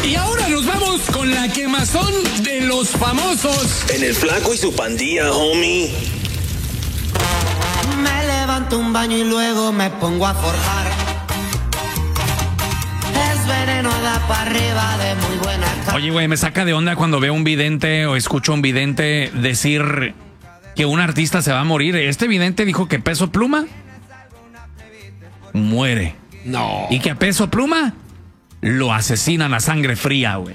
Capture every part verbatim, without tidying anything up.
Y ahora nos vamos con la quemazón de los famosos. En el Flaco y su pandilla, homie. Me levanto un baño y luego me pongo a forjar. Es veneno da para arriba de muy buena calidad. Oye, güey, me saca de onda cuando veo un vidente o escucho a un vidente decir que un artista se va a morir. Este vidente dijo que Peso Pluma muere. No. Y que a Peso Pluma lo asesinan a sangre fría, güey.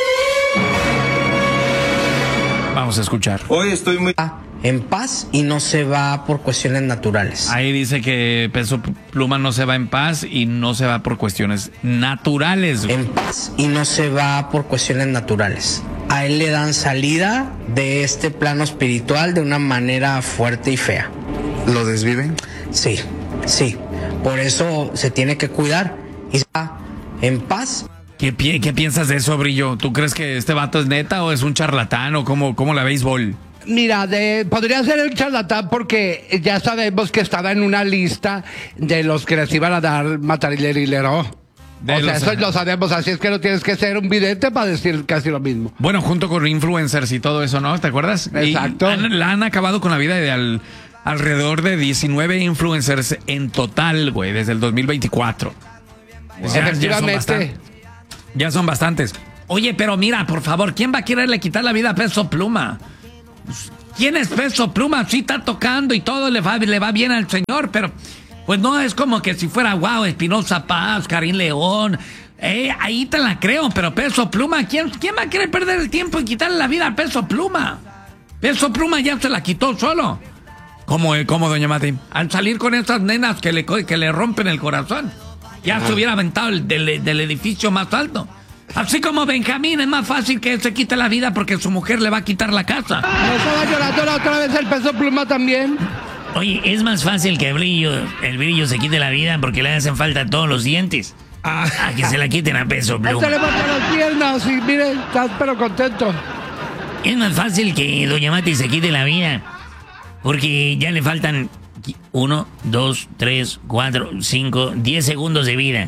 Vamos a escuchar. Hoy estoy muy... en paz y no se va por cuestiones naturales. Ahí dice que Peso Pluma no se va en paz y no se va por cuestiones naturales. En paz y no se va por cuestiones naturales. A él le dan salida de este plano espiritual de una manera fuerte y fea. ¿Lo desviven? Sí, sí. Por eso se tiene que cuidar y está en paz. ¿Qué, pi- ¿Qué piensas de eso, Brillo? ¿Tú crees que este vato es neta o es un charlatán o cómo, cómo la béisbol? Mira, de, podría ser el charlatán porque ya sabemos que estaba en una lista de los que les iban a dar matarilero. De O sea, los- eso lo sabemos, así es que no tienes que ser un vidente para decir casi lo mismo. Bueno, junto con influencers y todo eso, ¿no? ¿Te acuerdas? Exacto. Y han, la han acabado con la vida de al, alrededor de diecinueve influencers en total, güey, desde el dos mil veinticuatro. Ya- ya son Efectivamente. bastan- Ya son bastantes. Oye, pero mira, por favor, ¿quién va a quererle quitar la vida a Peso Pluma? ¿Quién es Peso Pluma? Sí está tocando y todo le va, le va bien al señor, pero pues no es como que si fuera, wow, Espinosa Paz, Karim León. Eh, ahí te la creo, pero Peso Pluma, ¿quién, ¿quién va a querer perder el tiempo y quitarle la vida a Peso Pluma? Peso Pluma ya se la quitó solo. ¿Cómo, eh, cómo doña Mati? Al salir con esas nenas que le, co- que le rompen el corazón, ya se hubiera aventado el- del, del edificio más alto. Así como Benjamín, es más fácil que se quite la vida porque su mujer le va a quitar la casa. ¿No estaba llorando la otra vez el Peso Pluma también? Oye, es más fácil que el brillo, el brillo se quite la vida porque le hacen falta todos los dientes. A que se la quiten a Peso Él se Pluma. levanta las piernas y mire, está pero contento. Es más fácil que Doña Mati se quite la vida porque ya le faltan uno, dos, tres, cuatro, cinco, diez segundos de vida.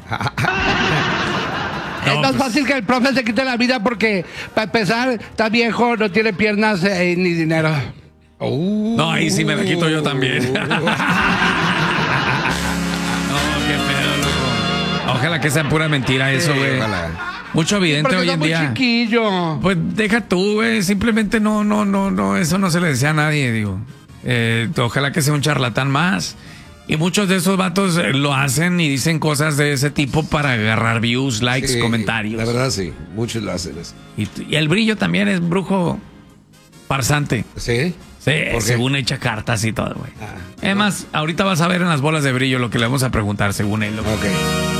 Es No, más pues- fácil que el profe se quite la vida porque, para empezar, está viejo, no tiene piernas eh, ni dinero. No, ahí sí me la quito yo también. No, qué pedo, loco. Ojalá que sea pura mentira eso, güey. Mucho evidente Porque hoy está en muy día. chiquillo. Pues deja tú, güey. Simplemente no, no, no, no. Eso no se le decía a nadie, digo. Eh, ojalá que sea un charlatán más. Y muchos de esos vatos eh, lo hacen y dicen cosas de ese tipo para agarrar views, likes, Sí, comentarios. La verdad sí, muchos lo hacen eso. Y, y el Brillo también es brujo farsante. ¿Sí? Sí, ¿Por qué? según echa cartas y todo, güey. Ah, Es más, ahorita vas a ver en las bolas de Brillo lo que le vamos a preguntar, según él. loco. ok.